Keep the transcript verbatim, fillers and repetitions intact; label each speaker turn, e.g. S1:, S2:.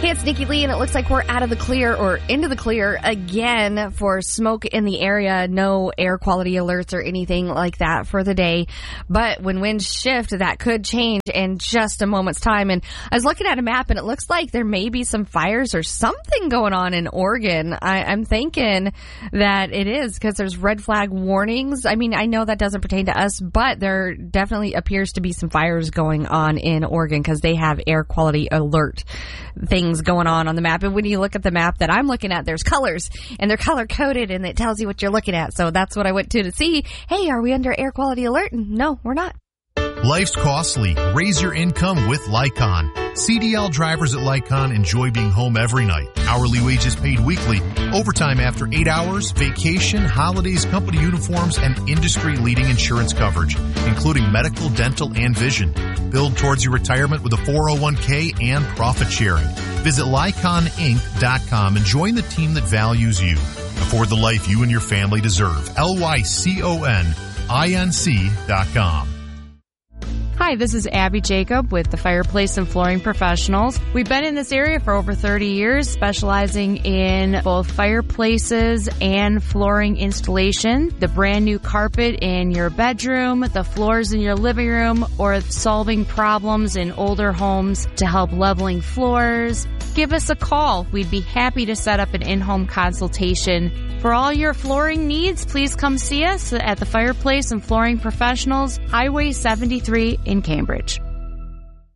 S1: Hey, it's Nikki Lee, and it looks like we're out of the clear or into the clear again for smoke in the area. No air quality alerts or anything like that for the day. But when winds shift, that could change in just a moment's time. And I was looking at a map, and it looks like there may be some fires or something going on in Oregon. I, I'm thinking that it is because there's red flag warnings. I mean, I know that doesn't pertain to us, but there definitely appears to be some fires going on in Oregon because they have air quality alert things going on on the map. And when you look at the map that I'm looking at, there's colors, and they're color coded, and it tells you what you're looking at. So that's what I went to to see. Hey, are we under air quality alert? And no, we're not.
S2: Life's costly. Raise your income with Lycon. C D L drivers at Lycon enjoy being home every night. Hourly wages paid weekly, overtime after eight hours, vacation, holidays, company uniforms, and industry-leading insurance coverage, including medical, dental, and vision. Build towards your retirement with a four oh one k and profit sharing. Visit Lycon Inc dot com and join the team that values you. Afford the life you and your family deserve. L Y C O N I N C dot com.
S3: Hi, this is Abby Jacob with the Fireplace and Flooring Professionals. We've been in this area for over thirty years, specializing in both fireplaces and flooring installation, the brand new carpet in your bedroom, the floors in your living room, or solving problems in older homes to help leveling floors. Give us a call. We'd be happy to set up an in-home consultation. For all your flooring needs, please come see us at the Fireplace and Flooring Professionals, Highway seventy-three in Cambridge.